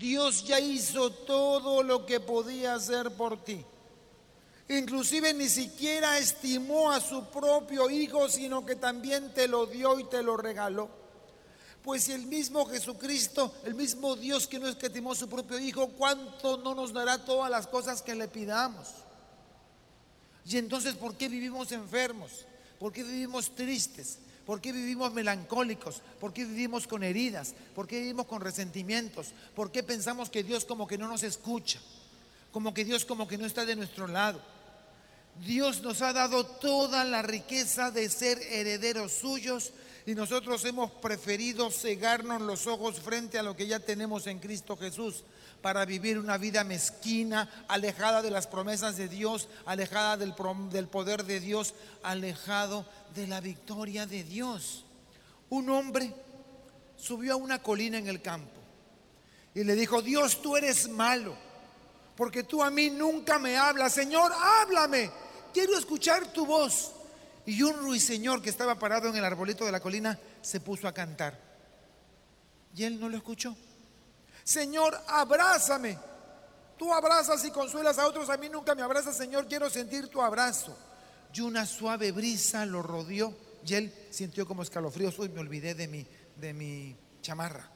Dios ya hizo todo lo que podía hacer por ti. Inclusive ni siquiera estimó a su propio Hijo, sino que también te lo dio y te lo regaló. Pues si el mismo Jesucristo, el mismo Dios que no escatimó a su propio Hijo, ¿cuánto no nos dará todas las cosas que le pidamos? Y entonces, ¿por qué vivimos enfermos? ¿Por qué vivimos tristes? ¿Por qué vivimos melancólicos? ¿Por qué vivimos con heridas? ¿Por qué vivimos con resentimientos? ¿Por qué pensamos que Dios como que no nos escucha? Como que Dios como que no está de nuestro lado. Dios nos ha dado toda la riqueza de ser herederos suyos y nosotros hemos preferido cegarnos los ojos frente a lo que ya tenemos en Cristo Jesús para vivir una vida mezquina, alejada de las promesas de Dios, alejada del poder de Dios, alejado de la victoria de Dios. Un hombre subió a una colina en el campo y le dijo: Dios, tú eres malo, porque tú a mí nunca me hablas. Señor, háblame, quiero escuchar tu voz. Y un ruiseñor que estaba parado en el arbolito de la colina se puso a cantar. Y él no lo escuchó. Señor, abrázame. Tú abrazas y consuelas a otros, a mí nunca me abrazas. Señor, quiero sentir tu abrazo. Y una suave brisa lo rodeó y él sintió como escalofríos. Uy, me olvidé de mi chamarra.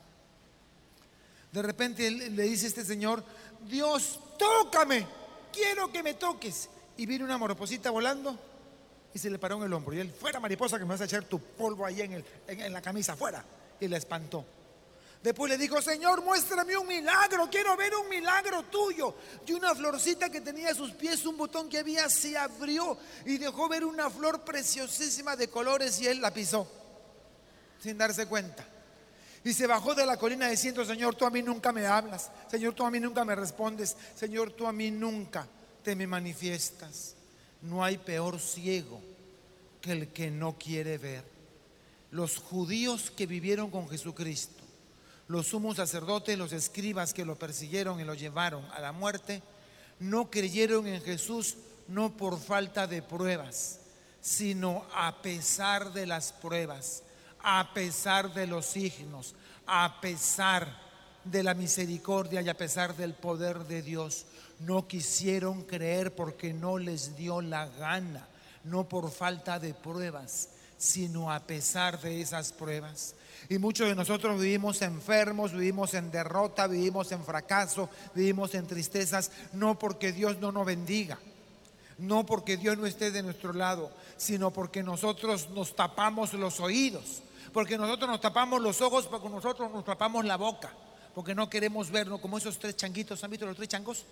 De repente él le dice a este señor: Dios, tócame, quiero que me toques. Y vino una mariposita volando y se le paró en el hombro. Y él: fuera, mariposa, que me vas a echar tu polvo ahí en la camisa, fuera. Y la espantó. Después le dijo: Señor, muéstrame un milagro, quiero ver un milagro tuyo. Y una florcita que tenía a sus pies, un botón que había, se abrió y dejó ver una flor preciosísima de colores, y él la pisó sin darse cuenta. Y se bajó de la colina diciendo: Señor, tú a mí nunca me hablas. Señor, tú a mí nunca me respondes. Señor, tú a mí nunca te me manifiestas. No hay peor ciego que el que no quiere ver. Los judíos que vivieron con Jesucristo, los sumos sacerdotes, los escribas que lo persiguieron y lo llevaron a la muerte, no creyeron en Jesús no por falta de pruebas, sino a pesar de las pruebas, a pesar de los signos, a pesar de la misericordia y a pesar del poder de Dios. No quisieron creer porque no les dio la gana, no por falta de pruebas, sino a pesar de esas pruebas. Y muchos de nosotros vivimos enfermos, vivimos en derrota, vivimos en fracaso, vivimos en tristezas, no porque Dios no nos bendiga, no porque Dios no esté de nuestro lado, sino porque nosotros nos tapamos los oídos, porque nosotros nos tapamos los ojos, porque nosotros nos tapamos la boca, porque no queremos vernos como esos tres changuitos. ¿Han visto los tres changos?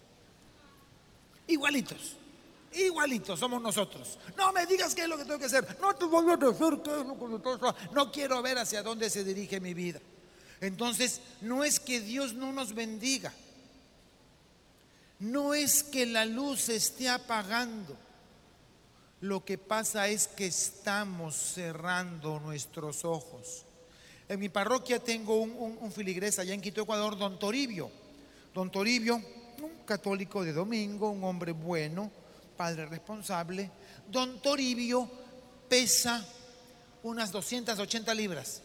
Igualitos, igualitos somos nosotros. No me digas qué es lo que tengo que hacer, no te voy a decir qué es lo que tengo que hacer. No quiero ver hacia dónde se dirige mi vida. Entonces, no es que Dios no nos bendiga, no es que la luz se esté apagando. Lo que pasa es que estamos cerrando nuestros ojos. En mi parroquia tengo un filigrés allá en Quito, Ecuador, don Toribio. Don Toribio, un católico de domingo, un hombre bueno, padre responsable. Don Toribio pesa unas 280 libras.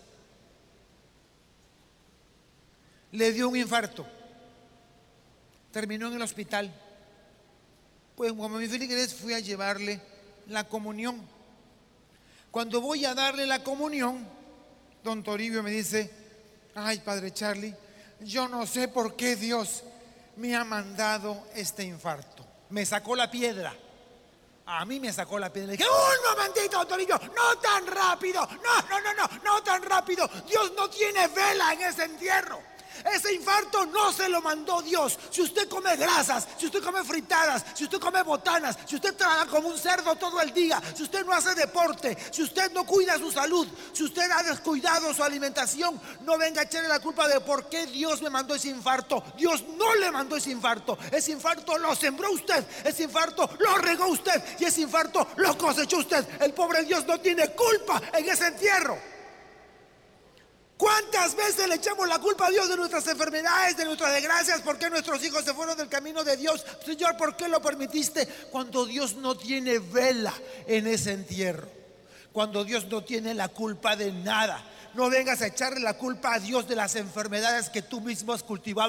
Le dio un infarto. Terminó en el hospital. Pues como mi filigrés fui a llevarle la comunión. Cuando voy a darle la comunión, don Toribio me dice: ay, padre Charlie, yo no sé por qué Dios me ha mandado este infarto. Me sacó la piedra. A mí me sacó la piedra. Le dije: un momentito, don Toribio, no tan rápido. No tan rápido. Dios no tiene vela en ese entierro. Ese infarto no se lo mandó Dios. Si usted come grasas, si usted come fritadas, si usted come botanas, si usted trabaja como un cerdo todo el día, si usted no hace deporte, si usted no cuida su salud, si usted ha descuidado su alimentación, no venga a echarle la culpa de por qué Dios me mandó ese infarto. Dios no le mandó ese infarto. Ese infarto lo sembró usted, ese infarto lo regó usted y ese infarto lo cosechó usted. El pobre Dios no tiene culpa en ese entierro. ¿Cuántas veces le echamos la culpa a Dios de nuestras enfermedades, de nuestras desgracias? ¿Por qué nuestros hijos se fueron del camino de Dios? Señor, ¿por qué lo permitiste? Cuando Dios no tiene vela en ese entierro, cuando Dios no tiene la culpa de nada. No vengas a echarle la culpa a Dios de las enfermedades que tú mismo has cultivado